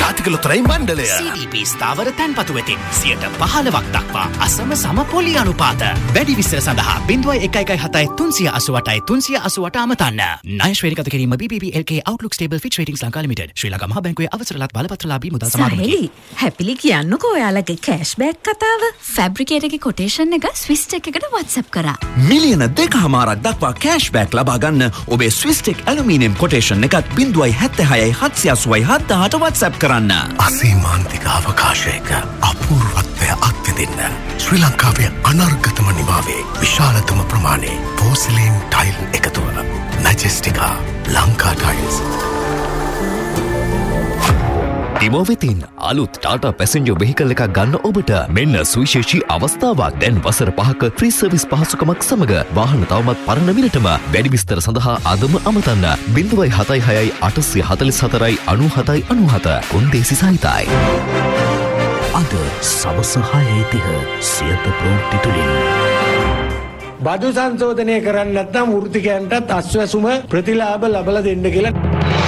ජාතික ලොතරැයි මණ්ඩලය. CDP ස්ථාවර තැන්පතු වෙතින් 15% දක්වා අසම සම පොලි අනුපාත. වැඩි විස්තර සඳහා 0117 388 388 අමතන්න. ණය ශ්‍රේණිගත කිරීම BBB LK Outlook Stable Fitch Ratings Lanka Limited. ශ්‍රී ලංකා මහ බැංකුවේ අවසරලත් බලපත්‍රලාභී මුදල් සමාගමකි. හැපිලි කියන්නකෝ ඔයාලගේ කෑෂ්බෑක් කතාව. ෆැබ්‍රිකේටර්ගේ කොටේෂන් එක ස්විස්ටෙක් එකට WhatsApp කරා. මිලියන 2.5ක් දක්වා කෑෂ්බෑක් ලබා ගන්න ඔබේ ස්විස්ටෙක් ඇලුමිනියම් කොටේෂන් එකත් 0.76 787 WhatsApp කරන්න. අසීමාන්තික අවකාශයක අපූර්වත්වය අත්විඳින්න. ශ්‍රී ලංකාවේ අනර්ගතම නිවාවේ විශාලතම ප්‍රමාණයේ පෝසිලීන් ටයිල් එකතුව. මැජෙස්ටිකා ලංකා ටයිල්ස්. ඩිමෝ වෙතින් අලුත් ටාටා පැසෙන්ජර් වෙහිකල් එකක් ගන්න ඔබට මෙන්න සුවිශේෂී අවස්ථාවක්. දැන් වසර 5ක ෆ්‍රී සර්විස් පහසුකමක් සමග වාහන තවමත් පරණ මිලටම. වැඩි විස්තර සඳහා අදම අමතන්න 076 844 97 කොන්දේසි සහිතයි. අද සවස 6:30 සියත ප්‍රවෘත්ති තුලින් බදු සංශෝධනය කරන්න නැත්නම් වෘත්තිකයන්ටත් අස්වැසුම ප්‍රතිලාභ ලබා දෙන්න කියලා